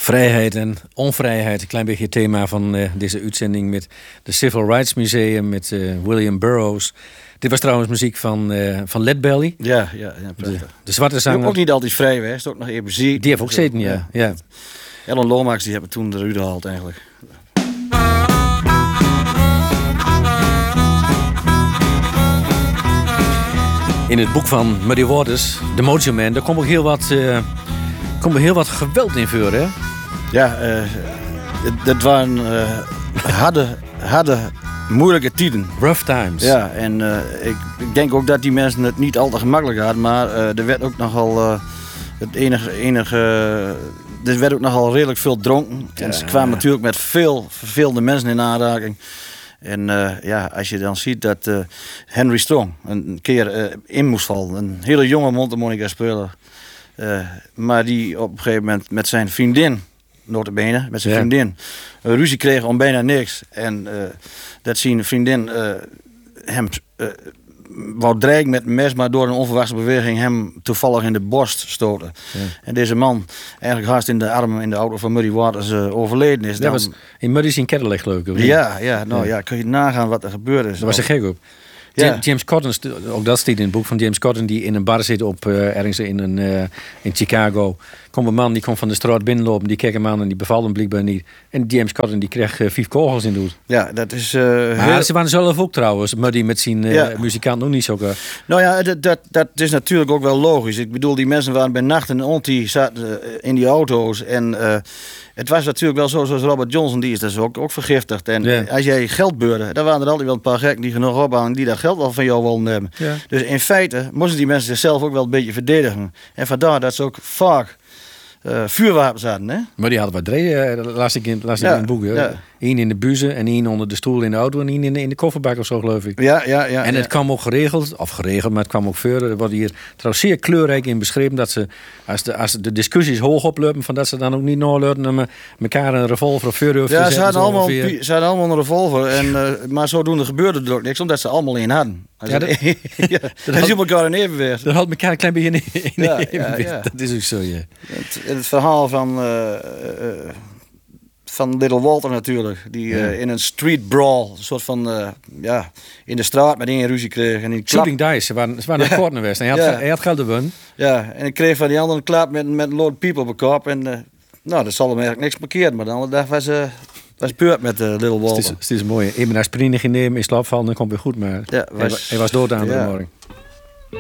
Vrijheid en onvrijheid, een klein beetje het thema van deze uitzending met de Civil Rights Museum, met William Burroughs. Dit was trouwens muziek van Lead Belly. Ja, prachtig. De zwarte zanger. Ook niet altijd vrij geweest, ook nog even muziek. Die heeft ook gezeten, ja. Ellen Lomax, die hebben toen de Rude gehaald eigenlijk. In het boek van Muddy Waters, The Mojo Man, daar komt ook heel wat geweld in voor, hè? Ja, dat waren harde, moeilijke tijden. Rough times. Ja, en ik denk ook dat die mensen het niet al te gemakkelijk hadden, maar er werd ook nogal er werd ook nogal redelijk veel dronken. Ja, en ze kwamen natuurlijk met veel verveelde mensen in aanraking. En als je dan ziet dat Henry Strong een keer in moest vallen, een hele jonge mondharmonica-speler, maar die op een gegeven moment met zijn vriendin, nota bene, met zijn vriendin, ruzie kreeg om bijna niks. En dat zijn vriendin hem wou dreigen met een mes, maar door een onverwachte beweging hem toevallig in de borst stoten. Ja. En deze man eigenlijk haast in de armen in de auto van Muddy Waters overleden is. Dat was in Muddy's in Cadillac, geloof ik. Ja, kun je nagaan wat er gebeurd is. Daar was er gek op. James Corden, ook dat staat in het boek van James Corden, die in een bar zit op ergens in Chicago. Komt een man, die komt van de straat binnenlopen, die kijkt hem aan en die bevalt hem blijkbaar niet. En James Corden die kreeg 5 kogels in de hoed. Ja, dat is... maar ze waren zelf ook trouwens, Muddy met zijn muzikant nog niet zo... Nou ja, dat is natuurlijk ook wel logisch. Ik bedoel, die mensen waren bij nacht en die zaten in die auto's en... het was natuurlijk wel zo, zoals Robert Johnson, die is dus ook vergiftigd. En als jij geld beurde, dan waren er altijd wel een paar gekken die genoeg ophangen, die dat geld wel van jou wilden nemen. Ja. Dus in feite moesten die mensen zichzelf ook wel een beetje verdedigen. En vandaar dat ze ook vaak vuurwapens hadden. Hè? Maar die hadden wat drie, las ik in het boek. Ja. Eén in de buizen en één onder de stoel in de auto en één in de kofferbak of zo, geloof ik. Ja. En het kwam ook geregeld, maar het kwam ook verder. Er wordt hier trouwens zeer kleurrijk in beschreven dat ze, als de discussies hoog oplopen, van dat ze dan ook niet noorluiden om elkaar een revolver of vuurwerk te zetten. Ja, ze hadden allemaal een revolver, maar zodoende gebeurde er ook niks, omdat ze allemaal één hadden. Dat is op elkaar in evenwicht. Dat houdt elkaar een klein beetje in evenwicht. Ja. Dat is ook zo, ja. Het verhaal van Little Walter natuurlijk, die in een street brawl, een soort van, in de straat met één ruzie kreeg. En Shooting dice, ze waren naar Korten geweest en hij had geld gewonnen. Ja, en ik kreeg van die andere een klap met een load people op de kop. En dat zal hem eigenlijk niks markeerd, maar de andere dag was beurt met Little Walter. Het is mooi. Even naar Springen nemen, in slaap vallen, dan komt weer goed, maar hij was dood aan de morgen.